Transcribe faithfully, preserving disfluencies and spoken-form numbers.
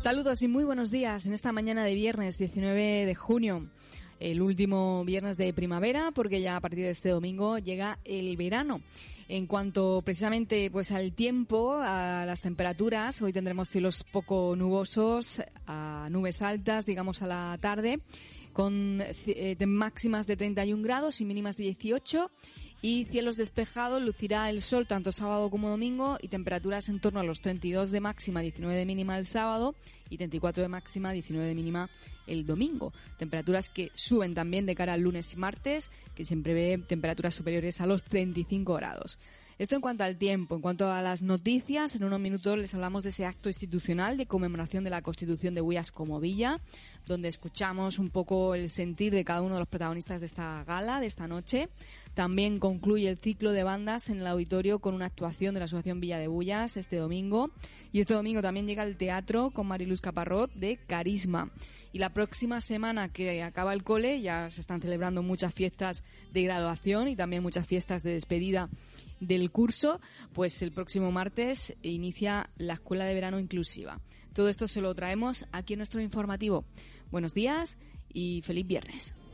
Saludos y muy buenos días en esta mañana de viernes diecinueve de junio, el último viernes de primavera, porque ya a partir de este domingo llega el verano. En cuanto precisamente pues al tiempo, a las temperaturas, hoy tendremos cielos poco nubosos, a nubes altas, digamos a la tarde, con eh, máximas de treinta y un grados y mínimas de dieciocho. Y cielos despejados, lucirá el sol tanto sábado como domingo y temperaturas en torno a los treinta y dos de máxima, diecinueve de mínima el sábado y treinta y cuatro de máxima, diecinueve de mínima el domingo. Temperaturas que suben también de cara al lunes y martes, que siempre ve temperaturas superiores a los treinta y cinco grados. Esto en cuanto al tiempo. En cuanto a las noticias, en unos minutos les hablamos de ese acto institucional de conmemoración de la Constitución de Huillas como Villa, donde escuchamos un poco el sentir de cada uno de los protagonistas de esta gala, de esta noche. También concluye el ciclo de bandas en el auditorio con una actuación de la Asociación Villa de Bullas este domingo. Y este domingo también llega el teatro con Mariluz Caparrot de Carisma. Y la próxima semana que acaba el cole ya se están celebrando muchas fiestas de graduación y también muchas fiestas de despedida del curso, pues el próximo martes inicia la Escuela de Verano Inclusiva. Todo esto se lo traemos aquí en nuestro informativo. Buenos días y feliz viernes.